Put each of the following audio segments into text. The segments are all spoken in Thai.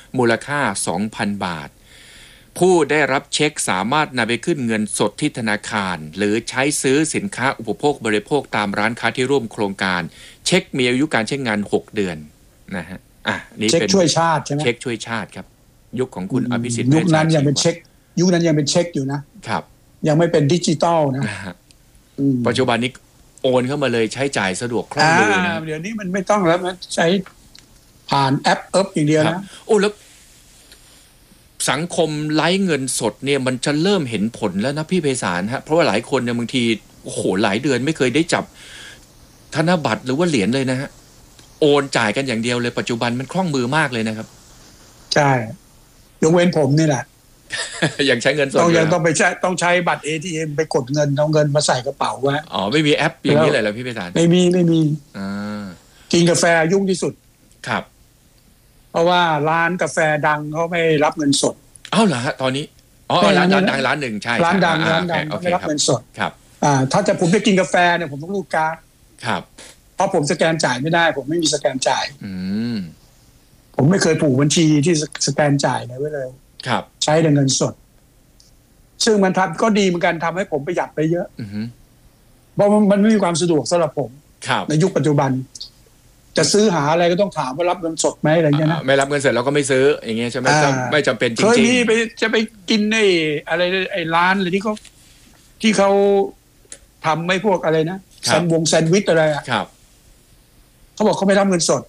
มูลค่า 2,000 บาทผู้ได้รับเช็คสามารถนำไปขึ้นเงินสดที่ธนาคารหรือใช้ซื้อสินค้าอุปโภคบริโภคตามร้านค้าที่ร่วมโครงการเช็คมีอายุการใช้งาน6เดือนนะฮะนี่เป็นเช็คช่วยชาติใช่ไหมเช็คช่วยชาติครับยุคของคุณอภิสิทธิ์ยุคนั้นยังเป็นเช็คยุคนั้นยังเป็นเช็คอยู่นะครับยังไม่เป็นดิจิตอลนะปัจจุบันนี้โอนเข้ามาเลยใช้จ่ายสะดวกคล่องเลยนะเดี๋ยวนี้มันไม่ต้องแล้วมันใช้ผ่านแอปอย่างเดียวนะโอ้แล้วสังคมไร้เงินสดเนี่ยมันจะเริ่มเห็นผลแล้วนะพี่ไพศาลฮะเพราะว่าหลายคนเนี่ยบางทีโอ้โหหลายเดือนไม่เคยได้จับธนบัตรหรือว่าเหรียญเลยนะฮะโอนจ่ายกันอย่างเดียวเลยปัจจุบันมันคล่องมือมากเลยนะครับใช่ยกเว้นผมนี่แหละยังใช้เงินสดต้องไปต้องใช้บัตร ATM ไปกดเงินเอาเงินมาใส่กระเป๋าไว้ไม่มีแอปอย่างนี้เลยเหรอพี่ไพศาลไม่มีกินกาแฟยุ่งที่สุดครับเพราะว่าร้านกาแฟดังเขาไม่รับเงินสดเหรอฮะตอนนี้ร้านดังร้านหนึ่งใช่ร้านดังไม่รับเงินสดครับถ้าจะผมไปกินกาแฟเนี่ยผมต้องรูดการ์ดครับเพราะผมสแกนจ่ายไม่ได้ผมไม่มีสแกนจ่ายผมไม่เคยผูกบัญชีที่สแกนจ่ายไว้เลยครับใช้แต่เงินสดซึ่งมันทำก็ดีเหมือนกันทำให้ผมประหยัดไปเยอะเพราะมันไม่มีความสะดวกสำหรับผมในยุคปัจจุบันจะซื้อหาอะไรก็ต้องถามว่ารับเงินสดไหมอะไรเงี้ยนะไม่รับเงินสดเราก็ไม่ซื้ออย่างเงี้ยใช่ไหมไม่จำเป็นจริงๆเคยมีจะไปกินอะไรร้านอะไรที่เขาทำไม่พวกอะไรนะแซนด์วิชอะไรอ่ะเขาบอกเขาไม่รับเงินสด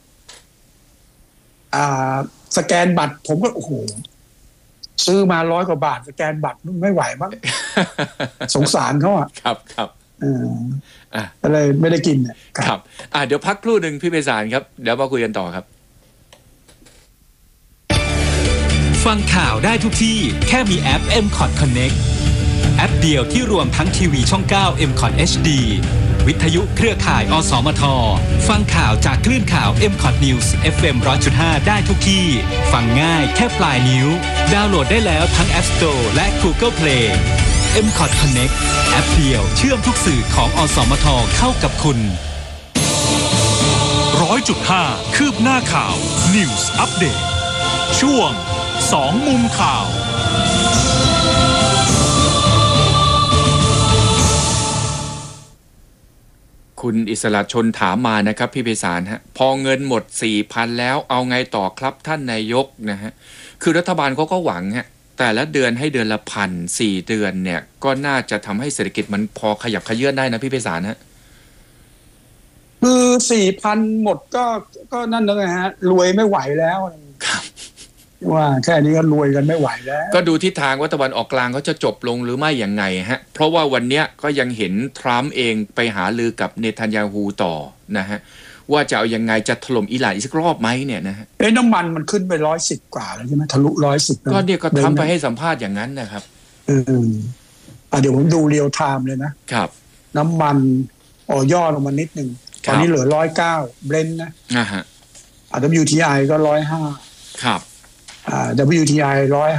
สแกนบัตรผมก็โอ้โหซื้อมา100 กว่าบาทสแกนบัตรไม่ไหวบ้างสงสารเขาอ่ะครับอะไรไม่ได้กินครับเดี๋ยวพักครู่หนึ่งพี่ไพศาลครับเดี๋ยวมาคุยกันต่อครับฟังข่าวได้ทุกที่แค่มีแอป MCOT Connect แอปเดียวที่รวมทั้งทีวีช่อง 9 MCOT HD วิทยุเครือข่ายอสมทฟังข่าวจากคลื่นข่าว MCOT News FM 100.5 ได้ทุกที่ฟังง่ายแค่ปลายนิ้วดาวน์โหลดได้แล้วทั้ง App Store และ Google Play MCOT Connect แอปเดียวเชื่อมทุกสื่อของอสมทเข้ากับคุณ 100.5 คืบหน้าข่าว News Update ช่วง2มุมข่าวคุณอิสระชนถามมานะครับพี่ไพศาลฮะพอเงินหมด 4,000 แล้วเอาไงต่อครับท่านนายกนะฮะคือรัฐบาลเขาก็หวังฮะแต่ละเดือนให้เดือนละ1,400 เดือนเนี่ยก็น่าจะทำให้เศรษฐกิจมันพอขยับขยื่นได้นะพี่ไพศาลฮะคือ 4,000 หมดก็นั่นนะฮะรวยไม่ไหวแล้วครับว่าแค่นี้ก็รวยกันไม่ไหวแล้วก็ดูทิศทางว่าตะวันออกกลางเขาจะจบลงหรือไม่อย่างไงฮะเพราะว่าวันนี้ก็ยังเห็นทรัมป์เองไปหาลือกับเนทันยาฮูต่อนะฮะว่าจะเอายังไงจะถล่มอิหร่านอีกสักรอบไหมเนี่ยนะฮะน้ำมันมันขึ้นไป110 กว่าแล้วใช่ไหมทะลุ110 ก็เนี่ยก็ทำไปให้สัมภาษณ์อย่างนั้นนะครับเดี๋ยวผมดูเรียลไทม์เลยนะครับน้ำมันย่อลงมานิดนึงตอนนี้เหลือ109เบรนท์นะWTI ก็105 ครับ WTI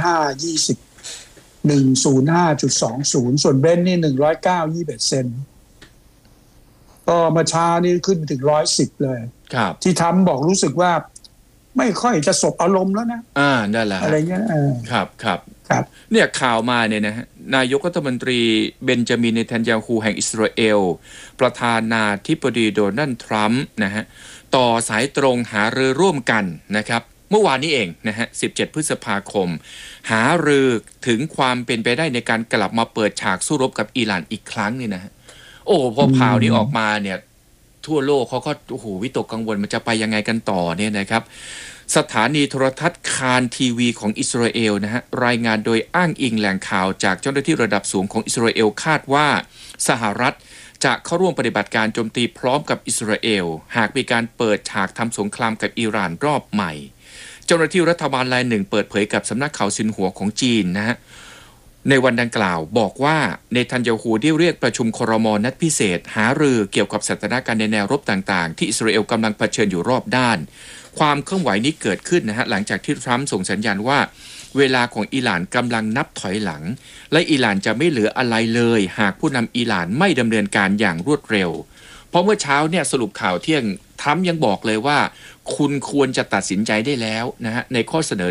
105 105.20 ส่วนเบรนท์นี่109 21 เซนต์ก็มาช้านี่ขึ้นไปถึง110เลยที่ทำบอกรู้สึกว่าไม่ค่อยจะสบอารมณ์แล้วนะนั่นแหละอะไรเงี้ยครับเนี่ยข่าวมาเนี่ยนะฮะนายกรัฐมนตรีเบนจามินเนทันยาฮูแห่งอิสราเอลประธานาธิบดีโดนัลด์ทรัมป์นะฮะต่อสายตรงหารือร่วมกันนะครับเมื่อวานนี้เองนะฮะ17 พฤษภาคมหารือถึงความเป็นไปได้ในการกลับมาเปิดฉากสู้รบกับอิหร่านอีกครั้งนี่นะฮะพอข่าวนี้ออกมาเนี่ยทั่วโลกเขาก็วิตกกังวลมันจะไปยังไงกันต่อเนี่ยนะครับสถานีโทรทัศน์คานทีวีของอิสราเอลนะฮะรายงานโดยอ้างอิงแหล่งข่าวจากเจ้าหน้าที่ระดับสูงของอิสราเอลคาดว่าสหรัฐจะเข้าร่วมปฏิบัติการโจมตีพร้อมกับอิสราเอลหากมีการเปิดฉากทำสงครามกับอิหร่านรอบใหม่เจ้าหน้าที่รัฐบาลรายหนึ่งเปิดเผยกับสำนักข่าวซินหัวของจีนนะฮะในวันดังกล่าวบอกว่าเนทันยาฮูได้เรียกประชุมครม.นัดพิเศษหารือเกี่ยวกับสถานการณ์ในแนวรบต่างๆที่อิสราเอลกำลังเผชิญอยู่รอบด้านความเคลื่อนไหวนี้เกิดขึ้นนะฮะหลังจากที่ทรัมป์ส่งสัญญาณว่าเวลาของอิหร่านกำลังนับถอยหลังและอิหร่านจะไม่เหลืออะไรเลยหากผู้นำอิหร่านไม่ดำเนินการอย่างรวดเร็วเพราะเมื่อเช้าเนี่ยสรุปข่าวเที่ยงทรัมป์ยังบอกเลยว่าคุณควรจะตัดสินใจได้แล้วนะฮะในข้อเสนอ